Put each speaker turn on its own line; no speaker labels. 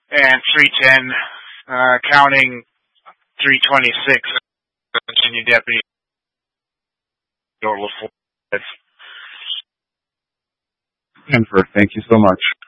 and 310, counting 326. Virginia Deputy Orla 4.
Denver, thank you so much.